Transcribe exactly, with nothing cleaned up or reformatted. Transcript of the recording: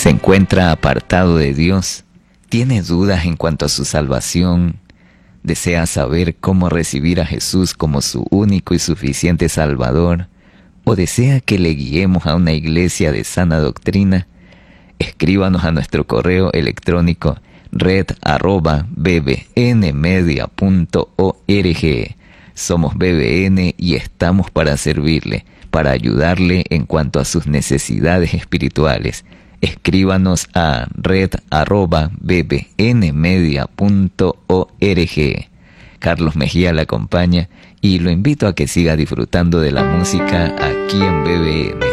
¿Se encuentra apartado de Dios? ¿Tiene dudas en cuanto a su salvación? ¿Desea saber cómo recibir a Jesús como su único y suficiente Salvador? ¿O desea que le guiemos a una iglesia de sana doctrina? Escríbanos a nuestro correo electrónico red arroba bbnmedia punto org. Somos B B N y estamos para servirle, para ayudarle en cuanto a sus necesidades espirituales. Escríbanos a red arroba bbnmedia punto org. Carlos Mejía le acompaña y lo invito a que siga disfrutando de la música aquí en B B N.